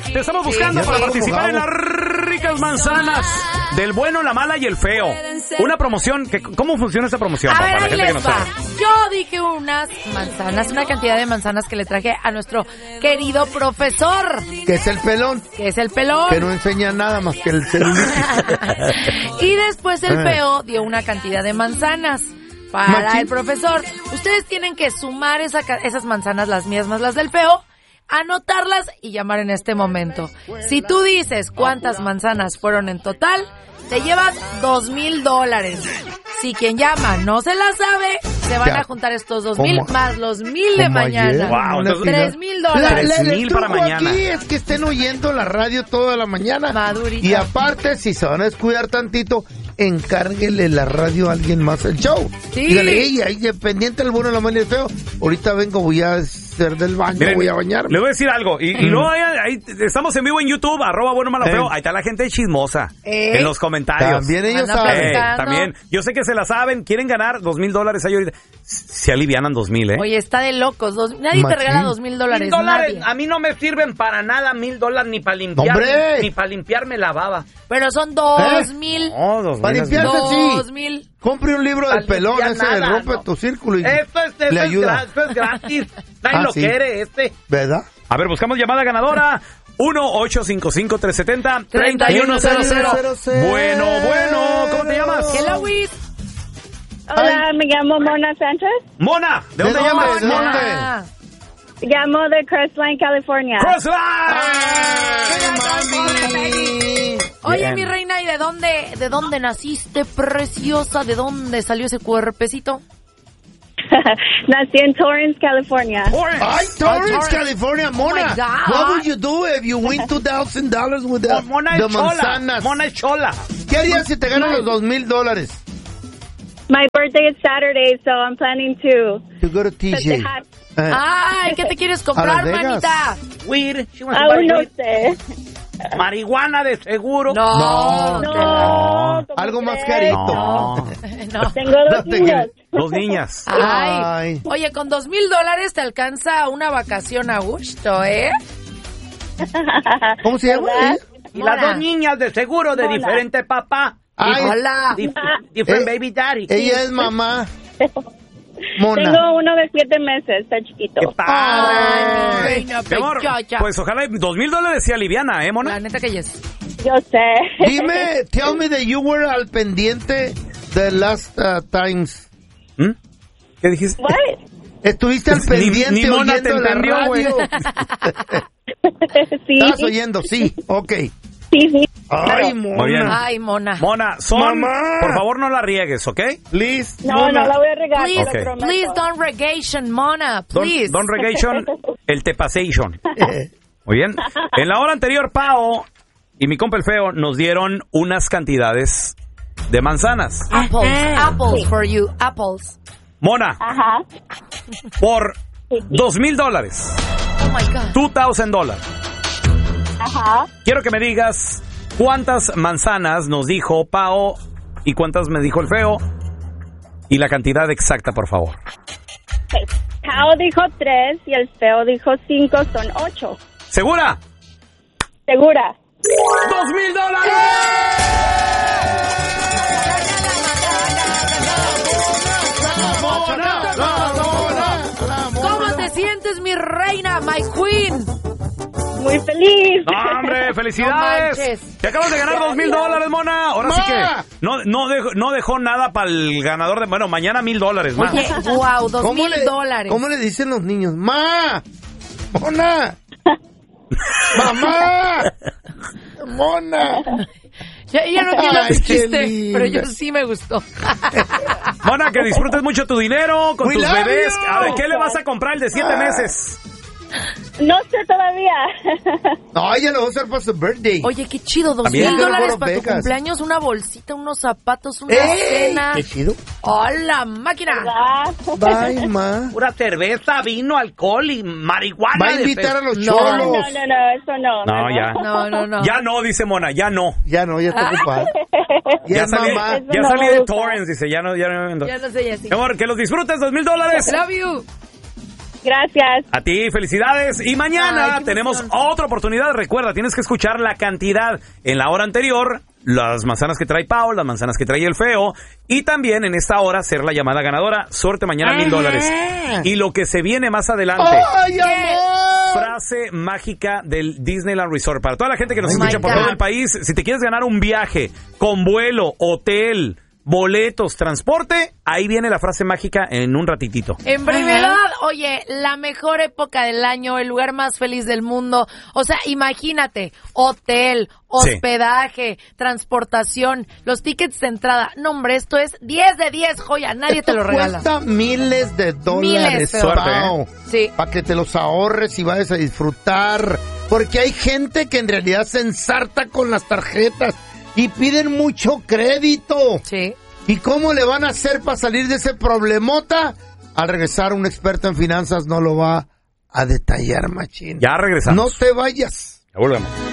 Te estamos buscando para participar en las ricas manzanas del bueno, la mala y el feo. Una promoción. ¿Cómo funciona esta promoción? A ver, Para la ahí gente que no les va. sabe. Yo dije unas manzanas, una cantidad de manzanas que le traje a nuestro querido profesor. Que es el pelón. Que es el pelón. Que no enseña nada más que el celulitis. Y después el feo dio una cantidad de manzanas para Machín. el profesor. Ustedes tienen que sumar esas manzanas, las mías más las del feo, anotarlas y llamar en este momento. Si tú dices cuántas manzanas fueron en total, te llevas $2,000. Si quien llama no se la sabe, se van Ya. a juntar estos 2,000 ¿Cómo? más los 1,000 de Como ayer, mañana. Wow, entonces- $3,000. 3,000 el para truco mañana. aquí es que estén oyendo la radio toda la mañana. Madurita. Y aparte, si se van a descuidar tantito, encárguele la radio a alguien más el show. Sí. Dígale, ey, ahí pendiente el bueno, la mala y el feo. Ahorita vengo, voy a hacer del baño, Miren, voy a bañarme. le voy a decir algo. Y luego ahí estamos en vivo en YouTube, @bueno, malo, feo. Ahí está la gente chismosa. En los comentarios. También ellos Anda saben. platicando. También. Yo sé que se la saben. Quieren ganar $2,000 ahí ahorita. Se alivianan 2,000, ¿eh? Oye, está de locos. Nadie te Machín. regala $2,000. Nadie. A mí no me sirven para nada $1,000 ni para limpiar, ¡Hombre! ni para limpiarme la baba. Pero son 2,000. No, 2,000. Para limpiarse, sí. 2,000. Compre un libro del Para pelón, limpiar ese de nada, rompe no. tu círculo y Eso es le ayuda. Eso es gratis. Nadie Ah, lo sí. quiere, ¿Verdad? A ver, buscamos llamada ganadora. 1-855-370-3100. Bueno, ¿cómo te llamas? Hello, Wiz. Hola, me llamo Mona Sánchez. Mona, ¿de dónde ¿De llamas? dónde? ¿De dónde? Ah. Llamo de Crestline, California. Crossline. Oye, Bien. mi reina, ¿y de dónde naciste, preciosa? ¿De dónde salió ese cuerpecito? Nací en Torrance, California. ¡Ay, Torrance, Torrance. California, Mona! Oh, my God. What would you do if you win $2,000 with the, Mona the es chola. manzanas? Mona es chola. ¿Qué harías si te ganan los $2,000? My birthday is Saturday, so I'm planning to You go to TJ. festejar. Ay, ¿qué te quieres comprar, Las Vegas. manita? Weed. She wants to Aún buy no weed. sé. Marihuana de seguro. No. No, ¿cómo Algo más crees? carito. No. No. Tengo dos No te niños. Dos niñas. Ay. Ay. Oye, con $2,000 te alcanza una vacación a gusto, ¿eh? ¿Cómo se llama? ¿Verdad? Y las Mona. dos niñas de seguro de Mona. diferente papá. Ay, Hola. Different Eh, baby daddy. ella es mamá. Mona. Tengo uno de 7 meses, está chiquito. ¡Qué padre! Ay, reina Mi amor, pechocha. pues ojalá $2,000 sea liviana, ¿eh, Mona? La neta que yes. Yo sé. Dime, tell me that you were al pendiente the last times. ¿Mm? ¿Qué dijiste? What? Estuviste al Ni- pendiente ni Mona oyendo te la entendió, güey. radio. Sí. ¿Estás oyendo? Sí, ok. Sí. Ay, Muy bien. Mona. Ay, mona. Mona, son... Mamá. Por favor, no la riegues, ¿ok? Please. No, Mona. no la voy a regar, Please, te lo prometo. please don't regation, mona. Please. Don Regation, el tepasation. Muy bien. En la hora anterior, Pao y mi compa el feo nos dieron unas cantidades de manzanas. Apples for you. Apples. Mona, Ajá. por $2,000, Oh my God. $2,000. Ajá. Quiero que me digas cuántas manzanas nos dijo Pao y cuántas me dijo el feo y la cantidad exacta, por favor. Pao dijo 3 y el feo dijo 5, son 8. ¿Segura? ¿Segura? ¿Cómo te sientes, mi reina, my queen? Muy feliz. ¡No, hombre! ¡Felicidades! No manches. Te acabas de ganar $2,000, Mona. Ahora sí Ma. que no dejó nada para el ganador de... Bueno, mañana $1,000 más. Oye, wow, ¿Cómo le- $2,000. ¿Cómo le dicen los niños? ¡Ma! ¡Mona! ¡Mamá! ¡Mona! Yo no entiendo Ay, tu qué chiste, linda. pero yo sí me gustó. Mona, que disfrutes mucho tu dinero con We tus love bebés. you. A ver, ¿qué le vas a comprar el de 7 meses? No sé todavía. No, ella lo va a hacer para su birthday. Oye, qué chido, También. $2,000 para tu Vegas. cumpleaños, una bolsita, unos zapatos, una ¡Ey! cena. ¡Qué chido! ¡Hola, máquina! ¿Verdad? Bye, ma. Pura cerveza, vino, alcohol y marihuana. Va a de invitar a los No. cholos. No, eso no. No, ya. No. Ya no, dice Mona, ya no. Ya no, ya está ocupada. Ya Ya es salí, mamá. Eso ya no salí me de gusta. Torrance, dice, ya no. Ya no sé, ya sí. Mi amor, que los disfrutes, $2,000. Love you. Gracias. A ti, felicidades. Y mañana Ay, qué tenemos emoción. otra oportunidad. Recuerda, tienes que escuchar la cantidad en la hora anterior, las manzanas que trae Pau, las manzanas que trae el feo, y también en esta hora ser la llamada ganadora. Suerte mañana, $1,000. Y lo que se viene más adelante. ¡Ay, amor! Frase mágica del Disneyland Resort. Para toda la gente que nos Oh escucha my por God. todo el país, si te quieres ganar un viaje con vuelo, hotel, boletos, transporte, ahí viene la frase mágica en un ratitito. En verdad, oye, la mejor época del año, el lugar más feliz del mundo. O sea, imagínate, hotel, hospedaje, transportación, los tickets de entrada. No, hombre, esto es 10 de 10, joya. Nadie te lo regala. Cuesta miles de dólares, Miles, feo. Suerte, Pau, Sí. para que te los ahorres y vayas a disfrutar. Porque hay gente que en realidad se ensarta con las tarjetas y piden mucho crédito. Sí. ¿Y cómo le van a hacer para salir de ese problemota? Al regresar, un experto en finanzas no lo va a detallar, machín. Ya regresamos. No te vayas. Ya volvemos.